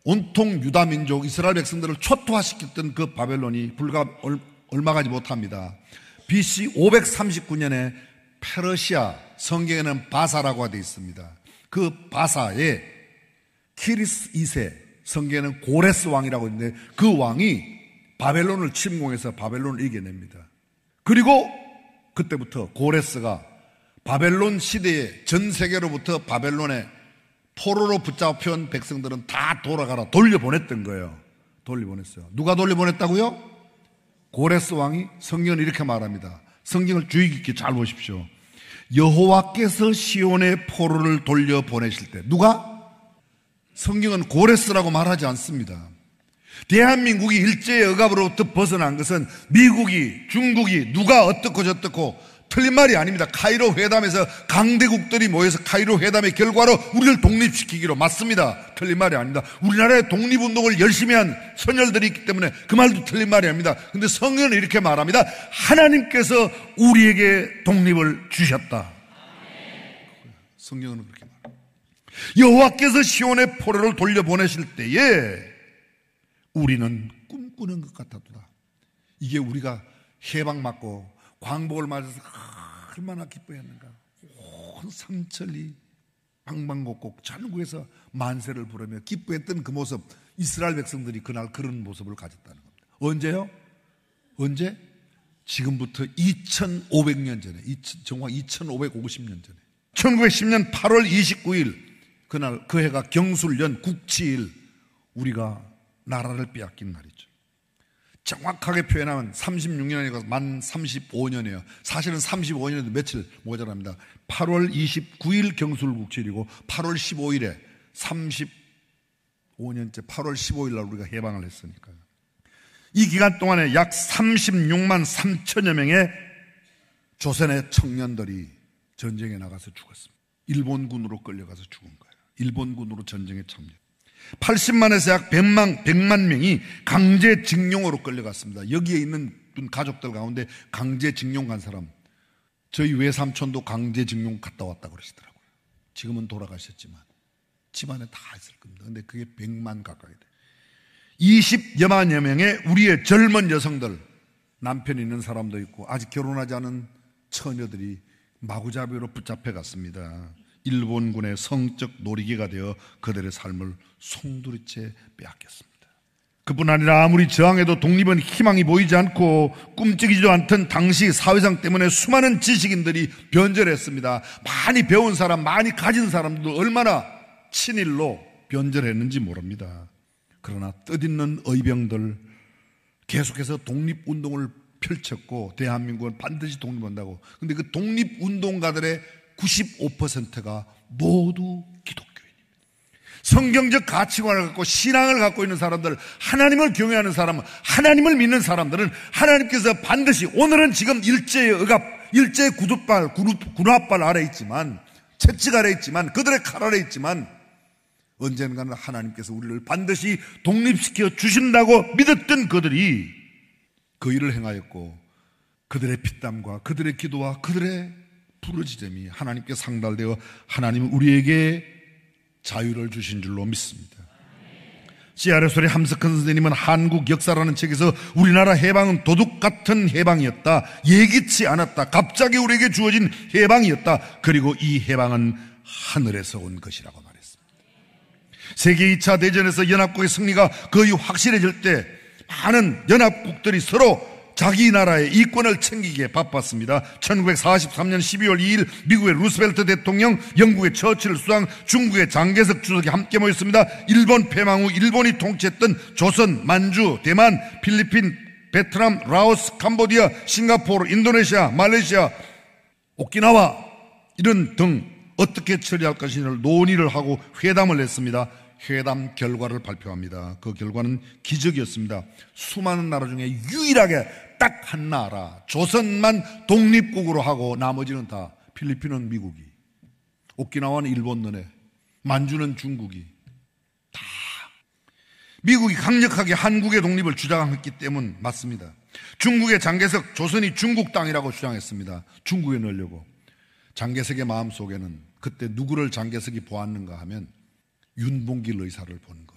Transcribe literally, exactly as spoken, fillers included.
온통 유다 민족 이스라엘 백성들을 초토화시켰던 그 바벨론이 불과 얼마 가지 못합니다. 비씨 오백삼십구 년에 페르시아, 성경에는 바사라고 되어 있습니다. 그 바사에 키리스 이 세, 성경에는 고레스 왕이라고 있는데 그 왕이 바벨론을 침공해서 바벨론을 이겨냅니다. 그리고 그때부터 고레스가 바벨론 시대에 전 세계로부터 바벨론에 포로로 붙잡혀온 백성들은 다 돌아가라 돌려보냈던 거예요. 돌려보냈어요. 누가 돌려보냈다고요? 고레스 왕이. 성경은 이렇게 말합니다. 성경을 주의 깊게 잘 보십시오. 여호와께서 시온의 포로를 돌려보내실 때, 누가? 성경은 고레스라고 말하지 않습니다. 대한민국이 일제의 억압으로부터 벗어난 것은 미국이, 중국이, 누가 어떻고 저떻고 틀린 말이 아닙니다. 카이로 회담에서 강대국들이 모여서 카이로 회담의 결과로 우리를 독립시키기로. 맞습니다. 틀린 말이 아닙니다. 우리나라의 독립운동을 열심히 한 선열들이 있기 때문에 그 말도 틀린 말이 아닙니다. 그런데 성경은 이렇게 말합니다. 하나님께서 우리에게 독립을 주셨다. 성경은 그렇게 말합니다. 여호와께서 시온의 포로를 돌려보내실 때에 우리는 꿈꾸는 것 같았다. 이게 우리가 해방받고 광복을 맞아서 얼마나 기뻐했는가. 온 삼천리 방방곡곡 전국에서 만세를 부르며 기뻐했던 그 모습, 이스라엘 백성들이 그날 그런 모습을 가졌다는 겁니다. 언제요? 언제? 지금부터 이천오백 년 전에, 정확 이천오백오십 년 전에, 천구백십 년 팔월 이십구일, 그날 그 해가 경술년 국치일, 우리가 나라를 빼앗긴 날이죠. 정확하게 표현하면 삼십육 년이고 만 삼십오 년이에요. 사실은 삼십오 년에도 며칠 모자랍니다. 팔월 이십구일 경술국칠이고 팔월 십오일에 삼십오 년째 팔월 십오일 날 우리가 해방을 했으니까요. 이 기간 동안에 약 삼십육만 삼천여 명의 조선의 청년들이 전쟁에 나가서 죽었습니다. 일본군으로 끌려가서 죽은 거예요. 일본군으로 전쟁에 참여. 팔십만에서 약 백만, 백만 명이 강제징용으로 끌려갔습니다. 여기에 있는 분 가족들 가운데 강제징용 간 사람, 저희 외삼촌도 강제징용 갔다 왔다고 그러시더라고요. 지금은 돌아가셨지만 집안에 다 있을 겁니다. 근데 그게 백만 가까이 돼요. 이십여만여 명의 우리의 젊은 여성들, 남편이 있는 사람도 있고 아직 결혼하지 않은 처녀들이 마구잡이로 붙잡혀 갔습니다. 일본군의 성적 놀이기가 되어 그들의 삶을 송두리째 빼앗겼습니다. 그뿐 아니라 아무리 저항해도 독립은 희망이 보이지 않고 꿈쩍이지도 않던 당시 사회상 때문에 수많은 지식인들이 변절했습니다. 많이 배운 사람, 많이 가진 사람도 얼마나 친일로 변절했는지 모릅니다. 그러나 뜻있는 의병들 계속해서 독립운동을 펼쳤고 대한민국은 반드시 독립한다고. 그런데 그 독립운동가들의 구십오 퍼센트가 모두 기독교인입니다. 성경적 가치관을 갖고 신앙을 갖고 있는 사람들, 하나님을 경외하는 사람, 하나님을 믿는 사람들은 하나님께서 반드시, 오늘은 지금 일제의 억압, 일제의 구두발, 군화발 아래 있지만, 채찍 아래 있지만, 그들의 칼 아래 있지만 언젠가는 하나님께서 우리를 반드시 독립시켜 주신다고 믿었던 그들이 그 일을 행하였고, 그들의 피땀과 그들의 기도와 그들의 부르짖음이 하나님께 상달되어 하나님은 우리에게 자유를 주신 줄로 믿습니다. 씨알에스의 함석헌 선생님은 한국 역사라는 책에서 우리나라 해방은 도둑 같은 해방이었다, 예기치 않았다, 갑자기 우리에게 주어진 해방이었다, 그리고 이 해방은 하늘에서 온 것이라고 말했습니다. 세계 이 차 대전에서 연합국의 승리가 거의 확실해질 때 많은 연합국들이 서로 자기 나라의 이권을 챙기기에 바빴습니다. 천구백사십삼 년 십이월 이일 미국의 루스벨트 대통령, 영국의 처칠 수상, 중국의 장개석 주석이 함께 모였습니다. 일본 패망 후 일본이 통치했던 조선, 만주, 대만, 필리핀, 베트남, 라오스, 캄보디아, 싱가포르, 인도네시아, 말레이시아, 오키나와 이런 등 어떻게 처리할 것인지를 논의를 하고 회담을 했습니다. 회담 결과를 발표합니다. 그 결과는 기적이었습니다. 수많은 나라 중에 유일하게 딱 한 나라, 조선만 독립국으로 하고 나머지는 다, 필리핀은 미국이, 오키나와는 일본 너네, 만주는 중국이, 다 미국이 강력하게 한국의 독립을 주장했기 때문 맞습니다. 중국의 장개석, 조선이 중국 땅이라고 주장했습니다. 중국에 넣으려고. 장개석의 마음속에는 그때 누구를 장개석이 보았는가 하면 윤봉길 의사를 보는 거예요.